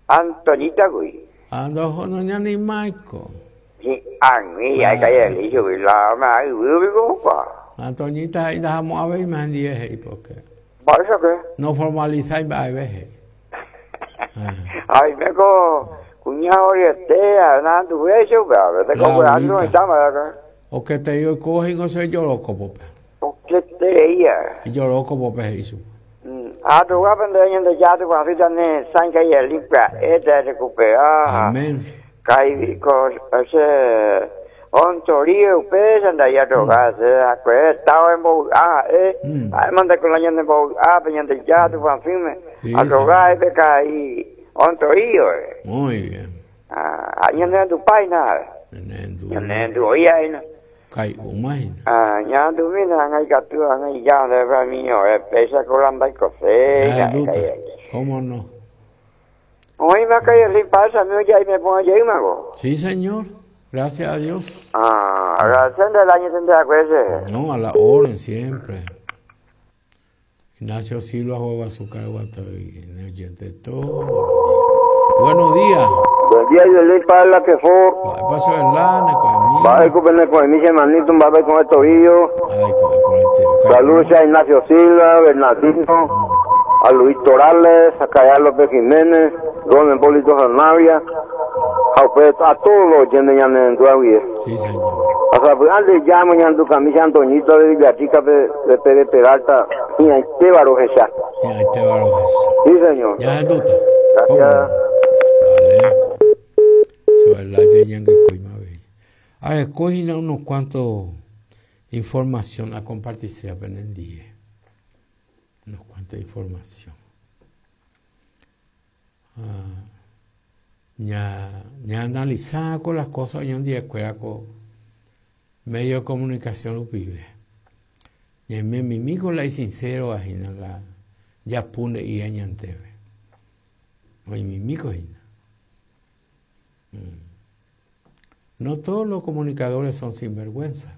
Antonita gửi. Ando con doña ni Michael. Thì ăn ấy ai cái này lý rồi là mà ai vừa với cô quá. Antoñita ahí dejamos a ver más 10 porque Bảo sao cơ? no formalizáis a ver. Ai mấy cô cùng nhau đi té à nó tụi bé số vào rồi có cái ăn nó sao mà cơ. O que te digo cogen o soy yo loco pope. O cái té ấy à. Y yo loco pope eso. À tụi các bên đây nhân đại gia tụi bạn thì này sang cái gì liên quan ấy để cụ bé à. Amén. Cái có sẽ on torio pesan da ya toga se akwe tao em bo ai manda con la gente bo peñan de ya tu van firme a toga e kai on torio Muy bien. ñande tu paina ñande tu oya ina Kai umai. ña tu mina ngai ka tu ngai ya de va mío pesa colanda ko se ¿Cómo no? Hoy me cae el pasa me ya y me pongo allí mago. Sí, señor. Gracias a Dios. Agradeciendo el año tendrá que No, a la orden siempre. Ignacio Silva juega su cargo hasta hoy. En el oyente todos los días. Buenos días. Buen día, yo le para la que fue. Paso el lana, con va a comer con mi hermanito, va a ver con el tobillo. Ay, con el saludos a Ignacio Silva, Bernardino, a Luis Torales, a Cayar López Jiménez, Don Hipólito Zanavia, a todos los oyentes en Tuahuía. Sí, señor. Hasta pues antes ya mañana tu camisa Antoñito de Villachica de Pérez Peralta y ahí te barojesa. Y ahí te barojesa. Sí, señor. Ya es duda. Gracias. Vale. Eso es la de que cuima ve. Ahora escogen unos cuantos información a compartirse apenas en día. Unos cuantos información. Ya analizar con las cosas hoy en día escuela con medio de comunicación lo vive. Y me mimi con la sincero ajena la ya pone y añanteve. Hoy mimi con no todos los comunicadores son sinvergüenza.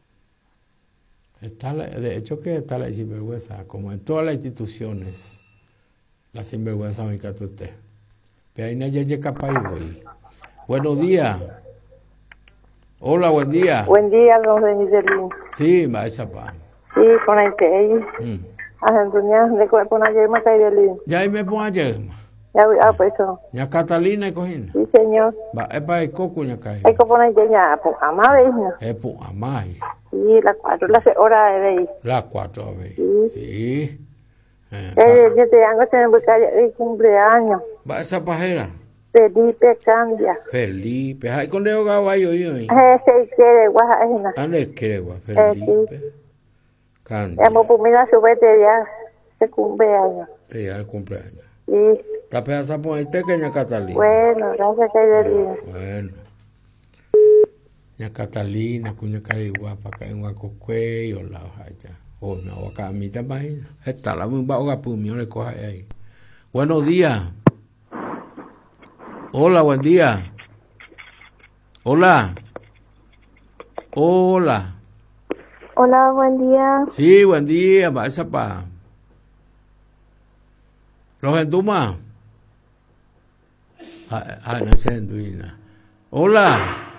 De hecho que está la sinvergüenza, como en todas las instituciones, la sinvergüenza me encanta usted. Pero ahí no hay capaz y buenos días. Hola, buen día. Buen día, don Benitelín. Sí, maestra pa. Sí, con el que ahí. Antonia, de con ayer me caí del lío. Ya ahí me pongo ayer. Ya, pues eso. Ya Catalina y cogina. Sí, señor. Va, es para el coco ya cae. Hay que poner ya, pues, amá, ¿ves? Es por amá. Sí, las 4, las horas de ahí. Las 4, a ver. Sí. Yo te hago de cumpleaños. Va esa pajera. Felipe Candia. Felipe. Ay, con el caballo yo. Ese quiere guajajena. ¿Dónde quiere Felipe? Candia. Hemos comido su vete ya se cumpleaños. Sí, ya el cumpleaños. Sí. ¿Está pensando ponerte que ña Catalina? Bueno, gracias, Caidalina. Bueno. Ña Catalina, cuña Cariguapa, acá en Huacocuey, o la hoja ya. O no, acá a mí también. Está la muy baja, pumio, le coja ahí. Buenos días. Hola, buen día. Hola. Hola. Hola, buen día. Sí, buen día, va esa pa. Los Enduma. No sé, Enduina. Hola.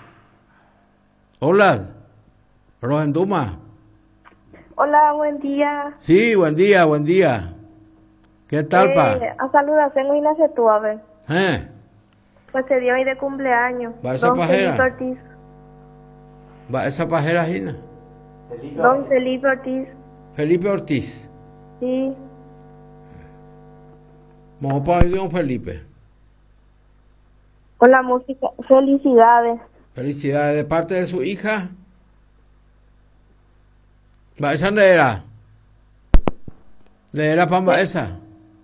Hola. Los Enduma. Hola, buen día. Sí, buen día, buen día. ¿Qué tal, pa? A saludar, tengo Ignacio Tuave. Pues se dio hoy de cumpleaños. ¿Va esa don pajera? Felipe Ortiz. ¿Va esa pajera, Gina? Don Felipe Ortiz. Felipe Ortiz. Sí. Vamos para don Felipe. Con la música. Felicidades. Felicidades de parte de su hija. ¿Va esa dónde era? ¿Le era para esa?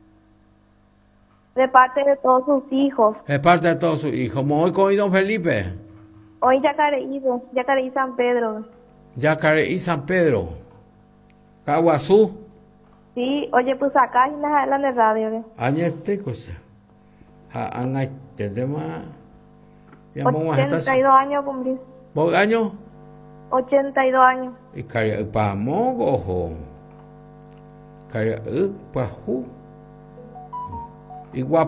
De parte de todos sus hijos. De parte de todos sus hijos. ¿Hoy con don Felipe? Hoy Yacareí San Pedro. Yacareí San Pedro. Caguazú. Sí, oye, pues acá en la radio. Añete cosa. Añete tema. 82 años cumplí. ¿Vos años? 82 años. Y caria pa mogo. Caria pa hu. Igual